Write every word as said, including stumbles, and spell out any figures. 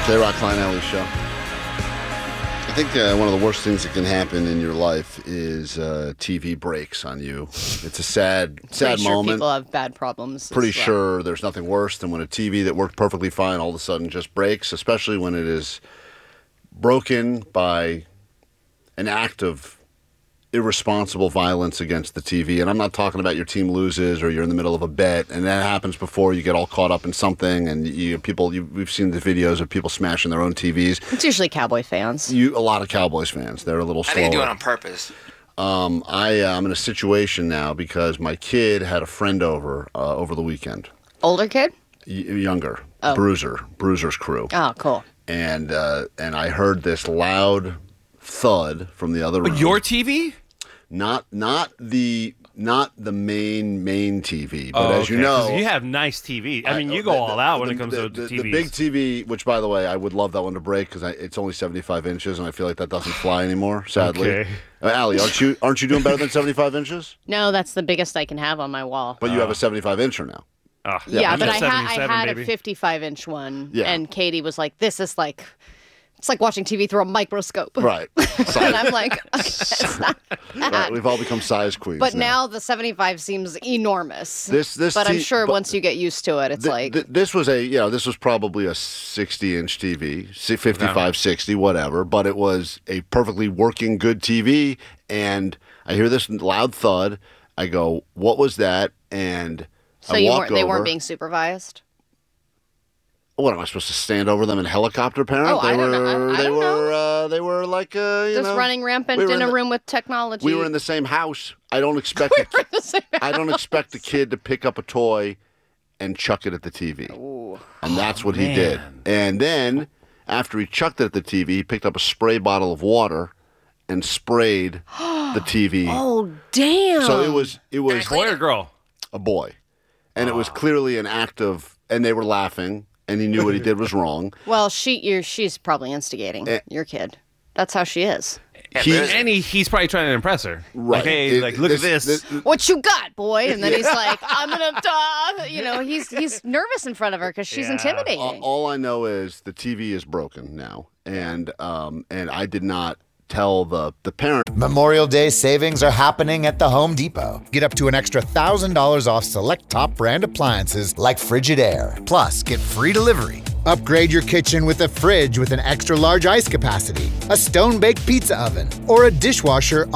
J-Rock Klein Alley Show. I think uh, one of the worst things that can happen in your life is uh, T V breaks on you. It's a sad, sad Pretty sure moment. people have bad problems. Pretty as well. sure there's nothing worse than when a T V that worked perfectly fine all of a sudden just breaks, especially when it is broken by an act of irresponsible violence against the T V. And I'm not talking about your team loses or you're in the middle of a bet and that happens before you get all caught up in something and you people you, we've seen the videos of people smashing their own T Vs. It's usually Cowboy fans. You a lot of Cowboys fans. They're a little slower. I think they do it on purpose. Um, I uh, I'm in a situation now because my kid had a friend over uh, over the weekend. Older kid? Y- younger. Oh. Bruiser. Bruiser's crew. Oh, cool. And uh, and I heard this loud thud from the other room. But your T V? Not not the not the main main T V, but Oh, as you okay, 'cause know, you have nice T V. I mean, I- you go the- all out when the- it comes the, to the, T Vs. the big T V, which by the way, I would love that one to break because it's only seventy-five inches, and I feel like that doesn't fly anymore. Sadly, Okay. uh, Allie, aren't you aren't you doing better than seventy-five inches? No, that's the biggest I can have on my wall. But you have a seventy-five incher now. Oh, yeah, I'm but at I, ha- I seventy-seven, had baby. a fifty-five inch one, Yeah. and Katie was like, "This is like, it's like watching T V through a microscope." Right. And I'm like, okay, it's not Right. that. We've all become size queens. But now the seventy-five seems enormous. This- this but I'm T- sure but- once you get used to it, it's Th- like th- this was a you know this was probably a sixty inch T V, si- fifty-five, sixty, whatever, but it was a perfectly working good T V, and I hear this loud thud. I go, what was that? And so I you walk weren't they over. weren't being supervised. What am I supposed to stand over them in helicopter parent? Oh, they I were don't know. I- I they don't were uh, they were like uh, you Just know, running rampant we were in a the- room with technology. We were in the same house. I don't expect a, We're in the same I don't house. expect a kid to pick up a toy and chuck it at the T V. Ooh. And that's what he man. did. And then, after he chucked it at the T V, he picked up a spray bottle of water and sprayed the T V. Oh damn! So it was it was Boy or girl? a boy, and it was clearly an act of. And they were laughing, and he knew what he did was wrong. Well, she, you're, she's probably instigating Eh. your kid. That's how she is. He, And he, he's probably trying to impress her. right. Like, hey, It- like, look at this. What you got, boy? And then he's like, I'm gonna die. You know, he's he's nervous in front of her because she's Yeah. intimidating. all, all I know is the T V is broken now, and um and I did not tell the the parent. Memorial Day savings are happening at the Home Depot. Get up to an extra one thousand dollars off select top brand appliances like Frigidaire. Plus, get free delivery. Upgrade your kitchen with a fridge with an extra large ice capacity, a stone-baked pizza oven, or a dishwasher